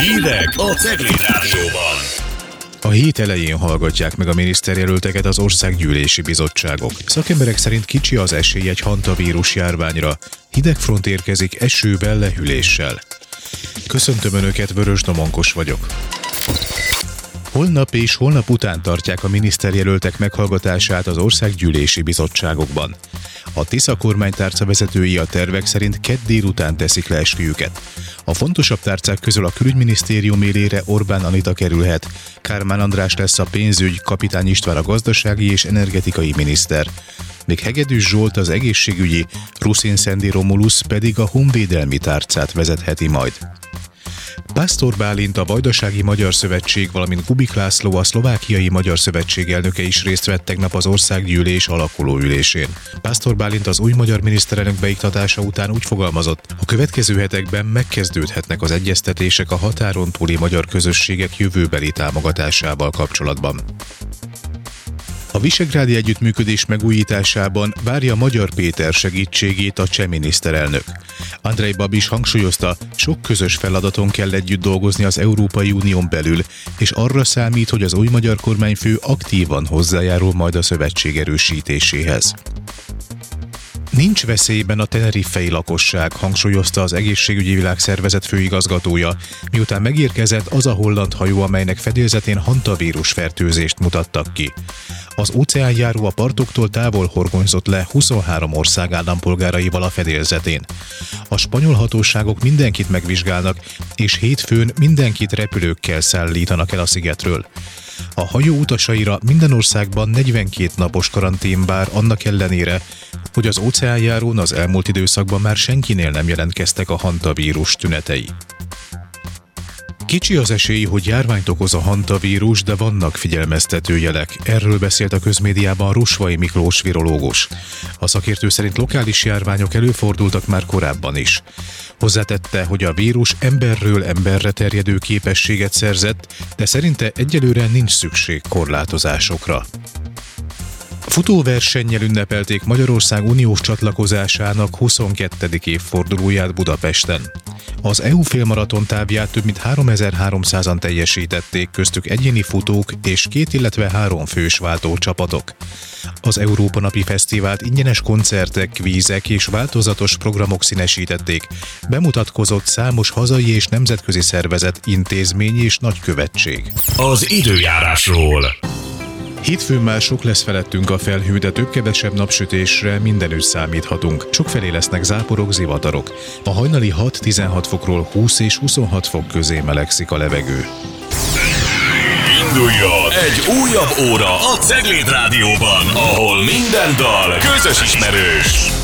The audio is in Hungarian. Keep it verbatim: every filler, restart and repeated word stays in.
Hírek a Cegléd Rádióban. A hét elején hallgatják meg a miniszterjelölteket az Országgyűlési Bizottságok. Szakemberek szerint kicsi az esély egy hantavírus járványra. Hidegfront érkezik esővel, lehűléssel. Köszöntöm Önöket, Vörös Domonkos vagyok. Holnap és holnap után tartják a miniszterjelöltek meghallgatását az Országgyűlési Bizottságokban. A Tisza kormánytárca vezetői a tervek szerint kedd délután teszik le esküjüket. A fontosabb tárcák közül a Külügyminisztérium élére Orbán Anita kerülhet, Kármán András lesz a pénzügy, Kapitány István a gazdasági és energetikai miniszter, még Hegedűs Zsolt az egészségügyi, Ruszin Szendi Romulusz pedig a honvédelmi tárcát vezetheti majd. Pásztor Bálint, a Vajdasági Magyar Szövetség, valamint Kubik László, a Szlovákiai Magyar Szövetség elnöke is részt vett tegnap az országgyűlés alakuló ülésén. Pásztor Bálint az új magyar miniszterelnök beiktatása után úgy fogalmazott, a következő hetekben megkezdődhetnek az egyeztetések a határon túli magyar közösségek jövőbeli támogatásával kapcsolatban. A visegrádi együttműködés megújításában várja Magyar Péter segítségét a cseh miniszterelnök. Andrej Babiš hangsúlyozta, sok közös feladaton kell együtt dolgozni az Európai Unión belül, és arra számít, hogy az új magyar kormányfő aktívan hozzájárul majd a szövetség erősítéséhez. Nincs veszélyben a teneriffei lakosság, hangsúlyozta az Egészségügyi Világszervezet főigazgatója, miután megérkezett az a holland hajó, amelynek fedélzetén hantavírus fertőzést mutattak ki. Az óceánjáró a partoktól távol horgonyzott le huszonhárom ország állampolgáraival a fedélzetén. A spanyol hatóságok mindenkit megvizsgálnak, és hétfőn mindenkit repülőkkel szállítanak el a szigetről. A hajó utasaira minden országban negyvenkét napos karantén vár, annak ellenére, hogy az óceánjárón az elmúlt időszakban már senkinél nem jelentkeztek a hantavírus tünetei. Kicsi az esély, hogy járványt okoz a hantavírus, de vannak figyelmeztető jelek. Erről beszélt a közmédiában Rusvai Miklós virológus. A szakértő szerint lokális járványok előfordultak már korábban is. Hozzátette, hogy a vírus emberről emberre terjedő képességet szerzett, de szerinte egyelőre nincs szükség korlátozásokra. Futóversennyel ünnepelték Magyarország uniós csatlakozásának huszonkettedik évfordulóját Budapesten. Az é u félmaraton távját több mint háromezer-háromszázan teljesítették, köztük egyéni futók és két, illetve három fős váltó csapatok. Az Európa Napi Fesztivált ingyenes koncertek, kvízek és változatos programok színesítették. Bemutatkozott számos hazai és nemzetközi szervezet, intézmény és nagykövetség. Az időjárásról. Hétfőn már sok lesz felettünk a felhő, de több-kevesebb napsütésre mindenütt számíthatunk. Sokfelé lesznek záporok, zivatarok. A hajnali hat-tizenhat fokról húsz és huszonhat fok közé melegszik a levegő. Induljon egy újabb óra a Cegléd Rádióban, ahol minden dal közös ismerős.